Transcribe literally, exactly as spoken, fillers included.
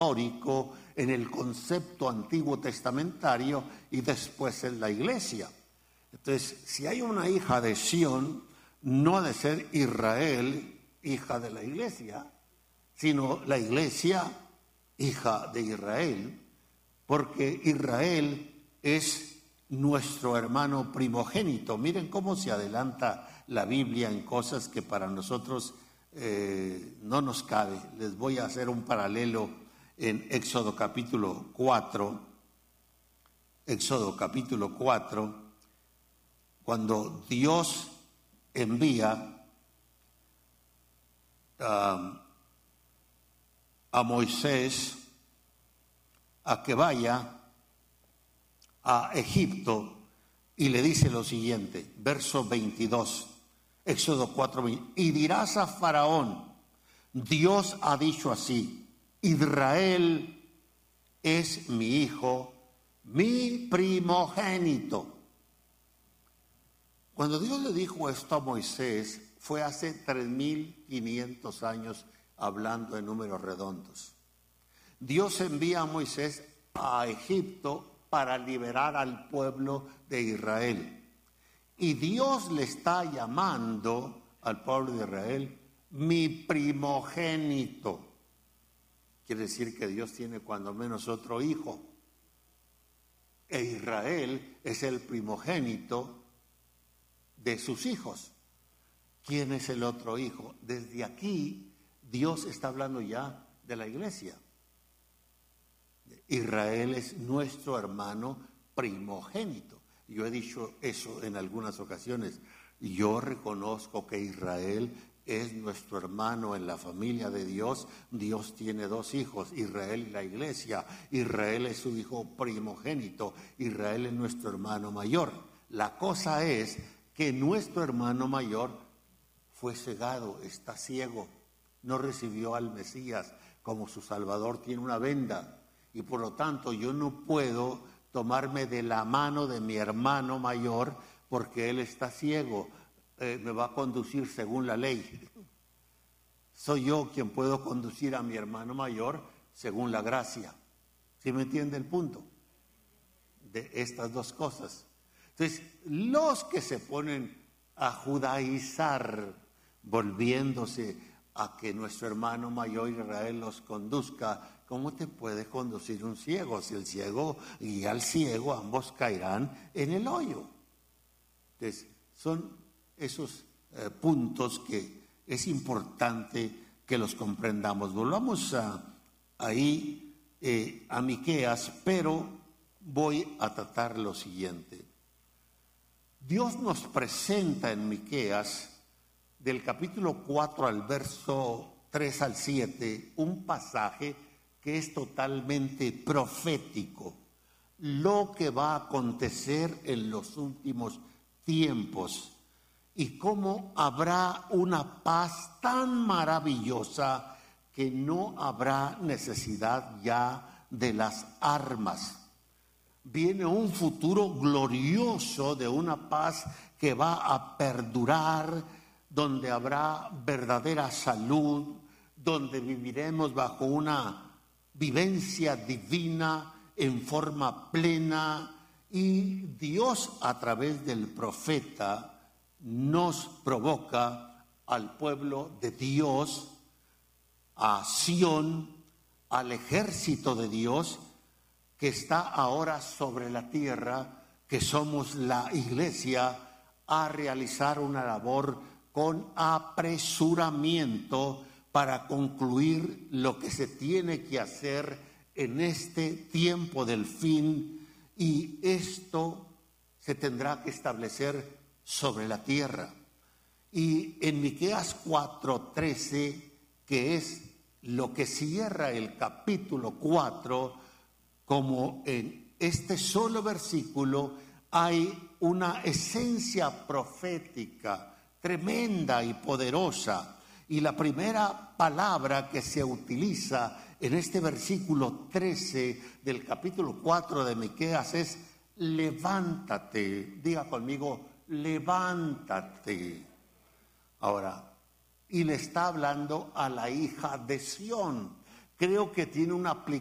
histórico en el concepto antiguo testamentario y después en la iglesia. Entonces, si hay una hija de Sión, no ha de ser Israel, hija de la iglesia, sino la iglesia, hija de Israel, porque Israel es nuestro hermano primogénito. Miren cómo se adelanta la Biblia en cosas que para nosotros eh, no nos cabe. Les voy a hacer un paralelo en Éxodo capítulo cuatro. Éxodo capítulo cuatro, cuando Dios envía uh, a Moisés a que vaya a Egipto y le dice lo siguiente, verso veintidós, Éxodo cuatro, y dirás a Faraón, Dios ha dicho así, Israel es mi hijo, mi primogénito. Cuando Dios le dijo esto a Moisés, fue hace tres mil quinientos años, hablando en números redondos. Dios envía a Moisés a Egipto para liberar al pueblo de Israel. Y Dios le está llamando al pueblo de Israel mi primogénito. Quiere decir que Dios tiene cuando menos otro hijo. E Israel es el primogénito de sus hijos. ¿Quién es el otro hijo? Desde aquí Dios está hablando ya de la iglesia. Israel es nuestro hermano primogénito. Yo he dicho eso en algunas ocasiones. Yo reconozco que Israel es nuestro hermano en la familia de Dios. Dios tiene dos hijos, Israel y la iglesia. Israel es su hijo primogénito. Israel es nuestro hermano mayor. La cosa es que nuestro hermano mayor fue cegado, está ciego, no recibió al Mesías como su Salvador, tiene una venda. Y por lo tanto yo no puedo tomarme de la mano de mi hermano mayor porque él está ciego, eh, me va a conducir según la ley. Soy yo quien puedo conducir a mi hermano mayor según la gracia. ¿Sí me entiende el punto? De estas dos cosas. Entonces, los que se ponen a judaizar, volviéndose a que nuestro hermano mayor Israel los conduzca, ¿cómo te puede conducir un ciego? Si el ciego guía al ciego, ambos caerán en el hoyo. Entonces, son esos eh, puntos que es importante que los comprendamos. Volvamos a, ahí eh, a Miqueas, pero voy a tratar lo siguiente. Dios nos presenta en Miqueas, del capítulo cuatro al verso tres al siete, un pasaje que es totalmente profético, lo que va a acontecer en los últimos tiempos y cómo habrá una paz tan maravillosa que no habrá necesidad ya de las armas. Viene un futuro glorioso de una paz que va a perdurar, donde habrá verdadera salud, donde viviremos bajo una vivencia divina en forma plena, y Dios a través del profeta nos provoca al pueblo de Dios, a Sión, al ejército de Dios que está ahora sobre la tierra, que somos la iglesia, a realizar una labor con apresuramiento para concluir lo que se tiene que hacer en este tiempo del fin, y esto se tendrá que establecer sobre la tierra. Y en Miqueas cuatro trece, que es lo que cierra el capítulo cuatro, como en este solo versículo hay una esencia profética tremenda y poderosa. Y la primera palabra que se utiliza en este versículo trece del capítulo cuatro de Miqueas es levántate. Diga conmigo, levántate. Ahora, y le está hablando a la hija de Sión, creo que tiene una aplicación